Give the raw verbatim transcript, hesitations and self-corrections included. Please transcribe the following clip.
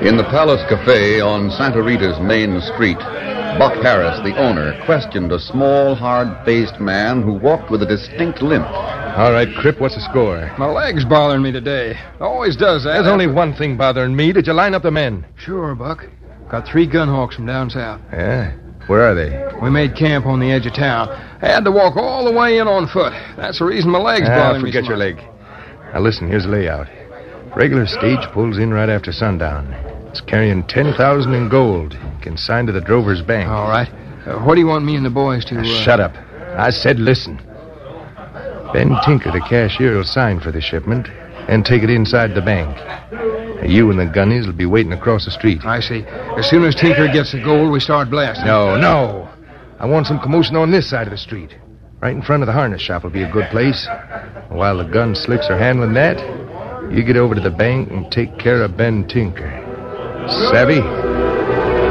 In the Palace Cafe on Santa Rita's main street, Buck Harris, the owner, questioned a small, hard-faced man who walked with a distinct limp. All right, Crip, what's the score? My leg's bothering me today. Always does that. There's only one thing bothering me. Did you line up the men? Sure, Buck. Got three gunhawks from down south. Yeah? Where are they? We made camp on the edge of town. I had to walk all the way in on foot. That's the reason my leg's Ah, bothering me so forget your much. leg. Now, listen, here's the layout. Regular stage pulls in right after sundown. It's carrying ten thousand dollars in gold, consigned to the Drover's Bank. All right. Uh, what do you want me and the boys to... Uh... Shut up. I said listen. Ben Tinker, the cashier, will sign for the shipment and take it inside the bank. You and the gunnies will be waiting across the street. I see. As soon as Tinker gets the gold, we start blasting. No, no. I want some commotion on this side of the street. Right in front of the harness shop will be a good place. While the gun slicks are handling that, you get over to the bank and take care of Ben Tinker. Savvy?